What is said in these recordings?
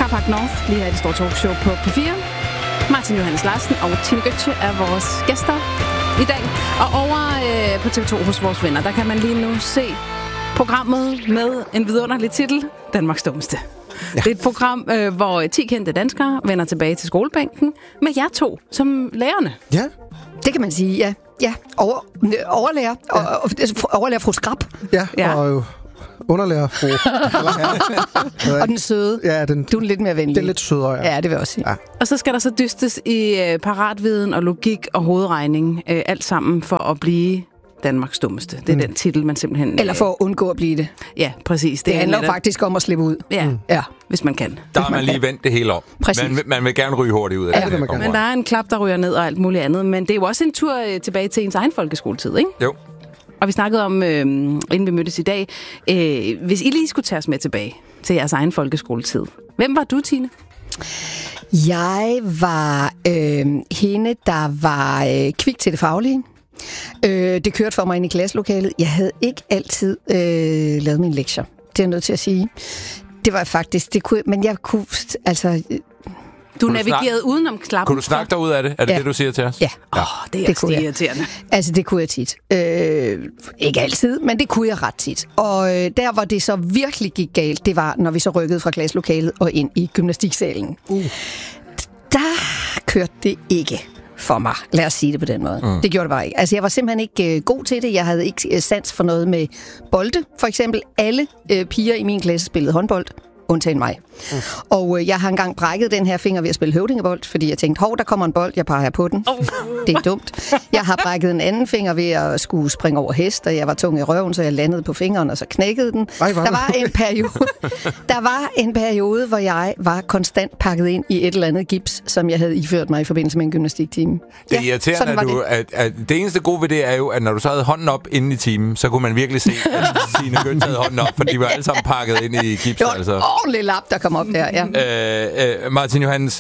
Park North, lige her i det store talkshow på P4. Martin Johannes Larsen og Tine Götze er vores gæster i dag. Og over på TV2 hos vores venner, der kan man lige nu se programmet med en vidunderlig titel, Danmarks Dummeste. Ja. Det er et program, hvor 10 kendte danskere vender tilbage til skolebænken med jer to som lærerne. Ja. Det kan man sige, ja. Ja, overlærer. Overlærer fru Skrab. Ja, og underlærer fru. Og den søde. Ja, du er lidt mere venlig. Det er lidt sødere, ja. Ja, det vil jeg også sige. Ja. Og så skal der så dystes i paratviden og logik og hovedregning. Alt sammen for at blive Danmarks Dummeste. Det er den titel, man simpelthen... Eller for at undgå at blive det. Ja, præcis. Det handler faktisk om at slippe ud. Ja, hvis man kan. Der har man lige vendt det hele om. Man vil gerne ryge hurtigt ud af det. Men der er en klap, der ryger ned og alt muligt andet. Men det er jo også en tur tilbage til ens egen folkeskoletid, ikke? Jo. Og vi snakkede om, inden vi mødtes i dag, hvis I lige skulle tage os med tilbage til jeres egen folkeskoletid. Hvem var du, Tine? Jeg var hende, der var kvik til det faglige. Det kørte for mig ind i klasselokalet. Jeg havde ikke altid lavet mine lektier. Det er jeg nødt til at sige. Det var faktisk, men jeg kunne, altså... Du navigerede udenom klappen. Kunne du snakke dig ud af det? Er det det, du siger til os? Ja. Det er også irriterende. Altså, det kunne jeg tit. Ikke altid, men det kunne jeg ret tit. Og der, hvor det så virkelig gik galt, det var, når vi så rykkede fra klasselokalet og ind i gymnastiksalen. Der kørte det ikke for mig. Lad os sige det på den måde. Det gjorde det bare ikke. Altså, jeg var simpelthen ikke god til det. Jeg havde ikke sans for noget med bolde. For eksempel, alle piger i min klasse spillede håndbold. Undtagen mig. Og jeg har engang brækket den her finger ved at spille høvdingebold, fordi jeg tænkte, der kommer en bold, jeg peger på den. Det er dumt. Jeg har brækket en anden finger ved at skulle springe over hest, og jeg var tung i røven, så jeg landede på fingeren, og så knækkede den. Der var en periode, hvor jeg var konstant pakket ind i et eller andet gips, som jeg havde iført mig i forbindelse med en gymnastiktime. Det er irriterende, at det eneste gode ved det er jo, at når du så havde hånden op inde i timen, så kunne man virkelig se, at Tine Götze havde hånden op, for de var alle sammen pakket ind i gips. Altså. Ordentlig lap, der kom op der, ja. Martin Johannes,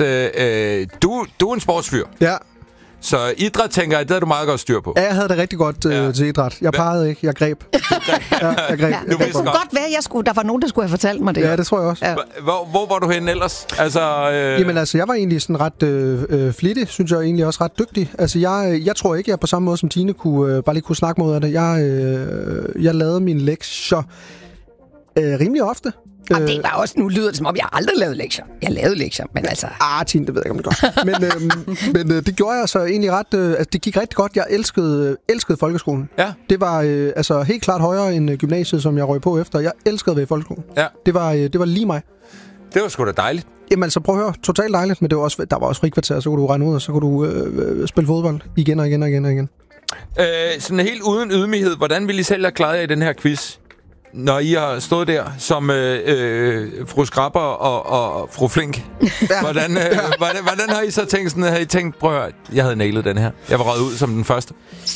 du er en sportsfyr. Ja. Så idræt, tænker jeg, det havde du meget godt styr på. Ja, jeg havde det rigtig godt til idræt. Jeg pegede ikke, jeg greb. Jeg greb. Ja, det kunne godt være, der var nogen, der skulle have fortalt mig det. Ja, det tror jeg også. Ja. Hvor var du henne ellers? Jamen altså, jeg var egentlig sådan ret flittig, synes jeg egentlig også ret dygtig. Altså, jeg tror ikke, jeg på samme måde som Tine bare lige kunne snakke mod af det. Jeg lavede mine lektier rimelig ofte. Og det var også, nu lyder det som om, jeg aldrig lavede lektier. Jeg lavede lektier, men altså... Tine, det ved jeg ikke, om det gør. Men det gjorde jeg så egentlig ret... altså, det gik rigtig godt. Jeg elskede folkeskolen. Ja. Det var helt klart højere end gymnasiet, som jeg røg på efter. Jeg elskede at være i folkeskolen. Ja. Det var lige mig. Det var sgu da dejligt. Jamen altså, prøv at høre. Totalt dejligt, men der var også frikvarter, så kunne du regne ud, og så kunne du spille fodbold igen og igen og igen og igen. Sådan helt uden ydmyghed. Hvordan ville I selv have klaret jer i den her quiz? Når I har stået der som fru Skrabber og fru Flink, hvordan har I så tænkt sådan? Har I tænkt, prøv at høre, jeg havde nailet den her. Jeg var røget ud som den første.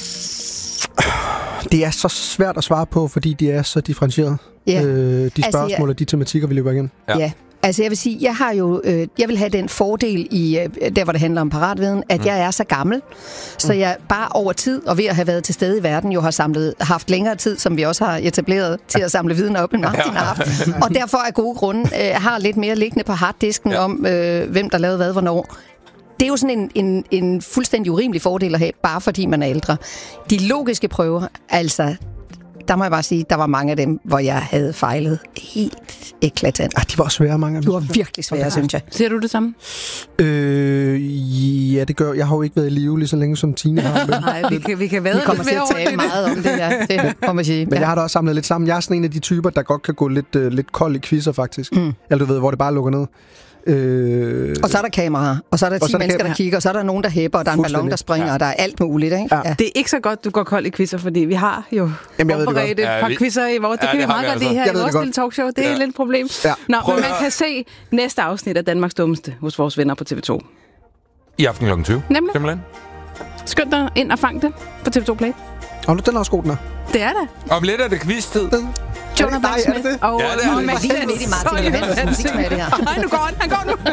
Det er så svært at svare på, fordi de er så differentieret. De spørgsmål og de tematikker, vi løber igen. Ja. Altså jeg vil sige, jeg vil have den fordel i der, hvor det handler om paratviden, at jeg er så gammel, så jeg bare over tid, og ved at have været til stede i verden, jo har haft længere tid, som vi også har etableret, til at samle viden op, end Martin har haft. Og derfor af gode grunde har lidt mere liggende på harddisken om, hvem der lavede hvad, hvornår. Det er jo sådan en fuldstændig urimelig fordel at have, bare fordi man er ældre. De logiske prøver, altså... Der må jeg bare sige, der var mange af dem, hvor jeg havde fejlet helt eklatant. De var svære, mange af dem. De var virkelig svære, synes jeg. Ser du det samme? Ja, det gør jeg. har jo ikke været i live lige så længe, som Tine har. Nej, vi kan være vi kommer til at tale meget om det her. Det må man sige. Men jeg har da også samlet lidt sammen. Jeg er sådan en af de typer, der godt kan gå lidt kold i quizzer, faktisk. Eller du ved, hvor det bare lukker ned. Og så er der kameraer, og så er der 10 mennesker, der kigger, og så er der nogen, der hæpper, og der er en ballon, der springer, og der er alt muligt, ikke? Ja. Det er ikke så godt, du går kold i quizzer, fordi vi har jo forberedt et par quizzer i vores... Det kan vi meget godt lide her i vores lille talkshow. Det er lidt et problem. Ja. Nå, men man kan se næste afsnit af Danmarks Dummeste hos vores venner på TV2. I aften kl. 20. Nemlig. Simpelthen. Skynd dig ind og fang det på TV2 Play. Og den er også god, den er. Det er det. Om lidt er det quiz-tid. Jonah Blacksmith og Mads Steffensen. Martin, nu går han.